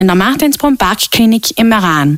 in der Martinsbrunn Parkklinik im Meran.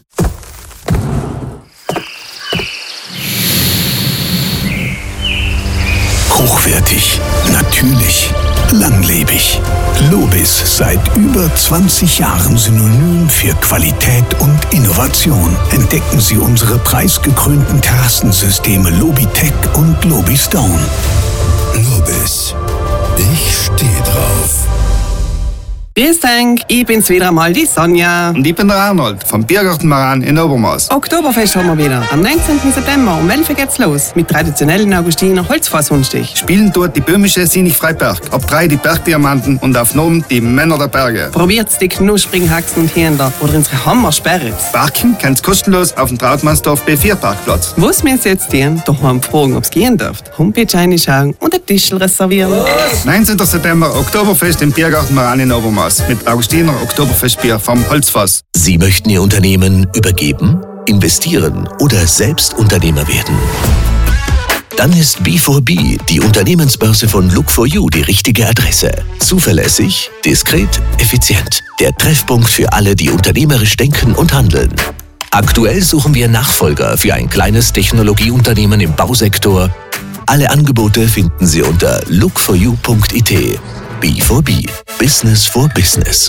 Hochwertig, natürlich, langlebig. Lobis, seit über 20 Jahren Synonym für Qualität und Innovation. Entdecken Sie unsere preisgekrönten Terrassensysteme Lobitech und Lobistone. Lobis, ich stehe drauf. Grüß dich, ich bin's wieder einmal, die Sonja. Und ich bin der Arnold vom Biergarten Meran in Obermaß. Oktoberfest haben wir wieder. Am 19. September um 11 Uhr geht's los. Mit traditionellen Augustiner Holzfassrundstich. Spielen dort die böhmische Sinich Freiberg. Ab 3 die Bergdiamanten und auf Nomen die Männer der Berge. Probiert's die knusprigen Haxen und Händler oder unsere Hammersperrits. Parken kannst kostenlos auf dem Trautmannsdorf B4 Parkplatz. Was wir jetzt tun, daheim fragen, ob's gehen darf. Homepage reinschauen und ein Tischl reservieren. 19. September Oktoberfest im Biergarten Meran in Obermaß. Mit Augustiner Oktoberfestbier vom Holzfass. Sie möchten Ihr Unternehmen übergeben, investieren oder selbst Unternehmer werden? Dann ist B4B, die Unternehmensbörse von Look4You, die richtige Adresse. Zuverlässig, diskret, effizient. Der Treffpunkt für alle, die unternehmerisch denken und handeln. Aktuell suchen wir Nachfolger für ein kleines Technologieunternehmen im Bausektor. Alle Angebote finden Sie unter look4you.it. B4B, Business for Business.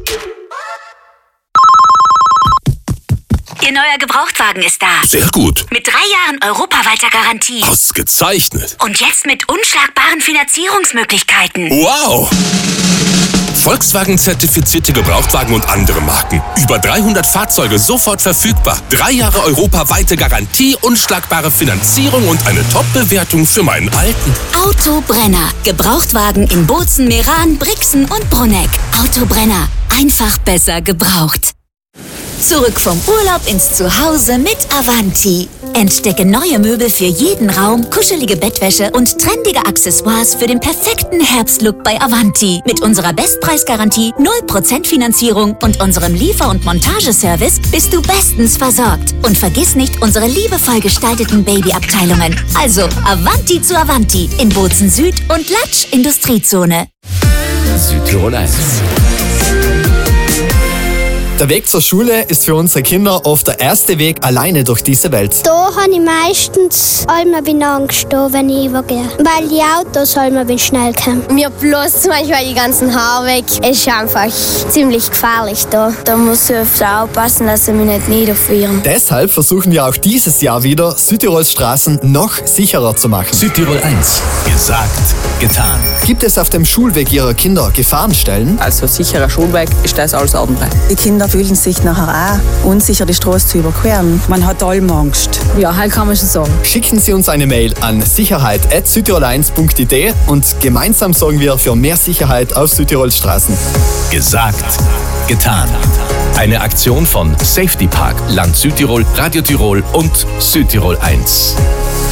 Ihr neuer Gebrauchtwagen ist da. Sehr gut. Mit 3 Jahren europaweiter Garantie. Ausgezeichnet. Und jetzt mit unschlagbaren Finanzierungsmöglichkeiten. Wow. Volkswagen-zertifizierte Gebrauchtwagen und andere Marken. Über 300 Fahrzeuge sofort verfügbar. 3 Jahre europaweite Garantie, unschlagbare Finanzierung und eine Top-Bewertung für meinen alten. Autobrenner. Gebrauchtwagen in Bozen, Meran, Brixen und Brunegg. Autobrenner. Einfach besser gebraucht. Zurück vom Urlaub ins Zuhause mit Avanti. Entdecke neue Möbel für jeden Raum, kuschelige Bettwäsche und trendige Accessoires für den perfekten Herbstlook bei Avanti. Mit unserer Bestpreisgarantie, 0% Finanzierung und unserem Liefer- und Montageservice bist du bestens versorgt. Und vergiss nicht unsere liebevoll gestalteten Babyabteilungen. Also Avanti zu Avanti in Bozen Süd und Latsch Industriezone. Südtirol 1. Der Weg zur Schule ist für unsere Kinder oft der erste Weg alleine durch diese Welt. Da habe ich meistens einmal Angst, wenn ich übergehe. Weil die Autos einmal schnell kommen. Mir bloß manchmal die ganzen Haare weg. Es ist einfach ziemlich gefährlich da. Da muss ich öfter aufpassen, dass sie mich nicht niederfrieren. Deshalb versuchen wir auch dieses Jahr wieder, Südtirols Straßen noch sicherer zu machen. Südtirol 1. Gesagt, getan. Gibt es auf dem Schulweg Ihrer Kinder Gefahrenstellen? Also sicherer Schulweg ist das alles andere. Die Kinder fühlen sich nachher auch unsicher, die Straße zu überqueren. Man hat allem Angst. Ja, halt kann man schon sagen. Schicken Sie uns eine Mail an sicherheit@südtirol1.it und gemeinsam sorgen wir für mehr Sicherheit auf Südtirols Straßen. Gesagt, getan. Eine Aktion von Safety Park, Land Südtirol, Radio Tirol und Südtirol 1.